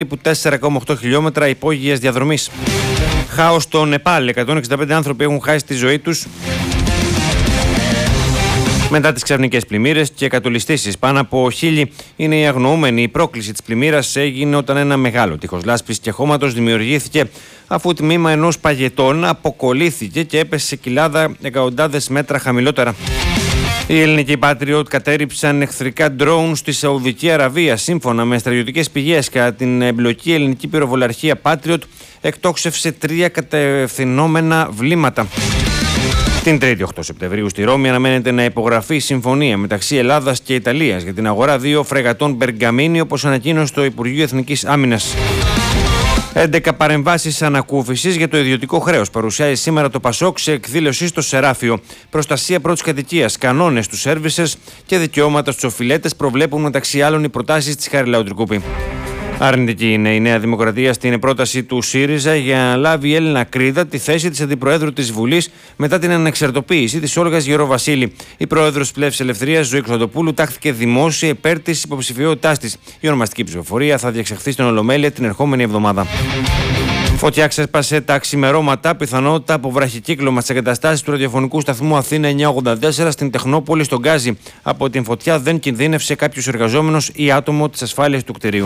περίπου 4,8 χιλιόμετρα υπόγειας διαδρομής. Χάος στο Νεπάλ. 165 άνθρωποι έχουν χάσει τη ζωή τους μετά τις ξαφνικές πλημμύρες και κατολιστήσεις. Πάνω από 1.000 είναι οι αγνοούμενοι. Η πρόκληση της πλημμύρας έγινε όταν ένα μεγάλο τείχος λάσπης και χώματος δημιουργήθηκε αφού τμήμα ενός παγετώνα αποκολλήθηκε και έπεσε σε κοιλάδα εκατοντάδες μέτρα χαμηλότερα. Οι ελληνικοί Patriot κατέριψαν εχθρικά ντρόουν στη Σαουδική Αραβία. Σύμφωνα με στρατιωτικές πηγές, κατά την εμπλοκή ελληνική πυροβολαρχία Patriot εκτόξευσε 3 κατευθυνόμενα βλήματα. Την 3η 8 Σεπτεμβρίου στη Ρώμη αναμένεται να υπογραφεί συμφωνία μεταξύ Ελλάδας και Ιταλίας για την αγορά 2 φρεγατών Μπεργαμίνη, όπως ανακοίνωσε το Υπουργείο Εθνικής Άμυνας. 11 παρεμβάσεις ανακούφισης για το ιδιωτικό χρέος παρουσιάζει σήμερα το Πασόκ σε εκδήλωση στο Σεράφιο. Προστασία πρώτης κατοικίας, κανόνες του σέρβισες και δικαιώματα στους οφειλέτες προβλέπουν μεταξύ άλλων οι προτάσεις της Χαριλάου Τρικούπη. Αρνητική είναι η Νέα Δημοκρατία στην πρόταση του ΣΥΡΙΖΑ για να λάβει η Έλληνα Κρίδα τη θέση της Αντιπροέδρου της Βουλής μετά την ανεξαρτοποίηση της Όλγας Γεροβασίλη. Η πρόεδρος της Πλεύσης Ελευθερίας, Ζωή Κωνσταντοπούλου, τάχθηκε δημόσια υπέρ της υποψηφιότητάς της. Η ονομαστική ψηφοφορία θα διεξαχθεί στην Ολομέλεια την ερχόμενη εβδομάδα. Φωτιά ξέσπασε τα ξημερώματα, πιθανότητα από βραχικύκλωμα στις εγκαταστάσεις του ραδιοφωνικού σταθμού Αθήνα 984 στην Τεχνόπολη στον Γκάζι. Από την φωτιά δεν κινδύνευσε κάποιος εργαζόμενος ή άτομο της ασφάλειας του κτηρίου.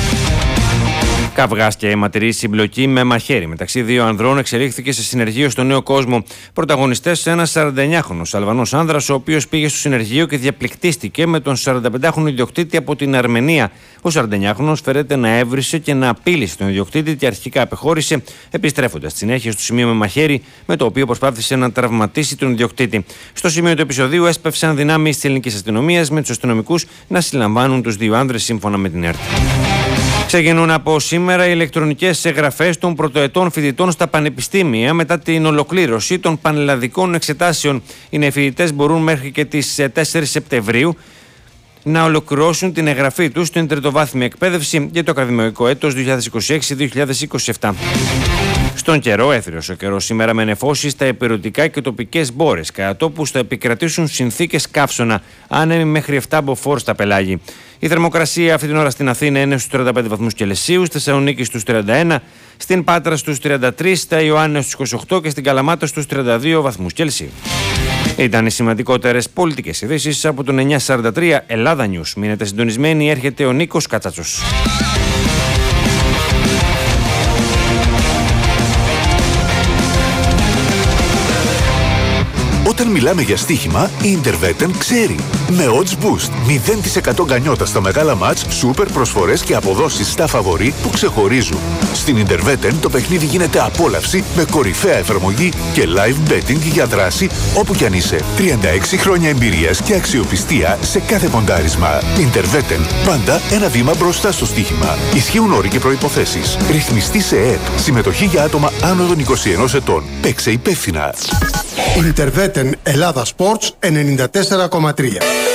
Καυγάς και αιματηρή συμπλοκή με μαχαίρι μεταξύ 2 ανδρών εξελίχθηκε σε συνεργείο στο Νέο Κόσμο. Πρωταγωνιστές ένας 49χρονος Αλβανός άνδρας, ο οποίος πήγε στο συνεργείο και διαπληκτίστηκε με τον 45χρονο ιδιοκτήτη από την Αρμενία. Ο 49χρονος φέρεται να έβρισε και να απείλησε τον ιδιοκτήτη και αρχικά απεχώρησε, επιστρέφοντας στη συνέχεια στο σημείο με μαχαίρι, με το οποίο προσπάθησε να τραυματίσει τον ιδιοκτήτη. Στο σημείο του επεισοδίου έσπευσαν δυνάμεις της ελληνικής αστυνομίας, με τους αστυνομικούς να συλλαμβάνουν τους 2 άνδρες σύμφωνα με την ΕΡΤ. Ξεκινούν από σήμερα οι ηλεκτρονικές εγγραφές των πρωτοετών φοιτητών στα πανεπιστήμια μετά την ολοκλήρωση των πανελλαδικών εξετάσεων. Οι νέοι φοιτητές μπορούν μέχρι και τις 4 Σεπτεμβρίου να ολοκληρώσουν την εγγραφή τους στην τριτοβάθμια εκπαίδευση για το ακαδημαϊκό έτος 2026-2027. Στον καιρό, έθριος ο καιρός σήμερα με νεφώσεις στα υπηρετικά και τοπικές μπόρες, κατά τόπους θα επικρατήσουν συνθήκες καύσωνα, άνεμοι μέχρι 7 μποφόρ στα πελάγη. Η θερμοκρασία αυτή την ώρα στην Αθήνα είναι στους 35 βαθμούς Κελσίου, στη Θεσσαλονίκη στους 31, στην Πάτρα στους 33, στα Ιωάννενα στους 28 και στην Καλαμάτα στους 32 βαθμούς Κελσίου. Ήταν οι σημαντικότερες πολιτικές ειδήσεις από τον 943 Ελλάδα News. Μείνετε συντονισμένοι, έρχεται ο Νίκος Κατσάτσος. Όταν μιλάμε για στοίχημα, η Interveten ξέρει. Με odds boost, 0% γκανιότα στα μεγάλα μάτς, σούπερ προσφορές και αποδόσεις στα φαβορί που ξεχωρίζουν. Στην Interveten το παιχνίδι γίνεται απόλαυση με κορυφαία εφαρμογή και live betting για δράση όπου κι αν είσαι. 36 χρόνια εμπειρίας και αξιοπιστία σε κάθε ποντάρισμα. Interveten, πάντα ένα βήμα μπροστά στο στοίχημα. Ισχύουν όροι και προϋποθέσεις. Ρυθμιστή σε ΕΕΠ. Συμμετοχή για άτομα άνω των 21 ετών. Παίξε υπεύθυνα. Interveten Ελλάδα Sports 94,3.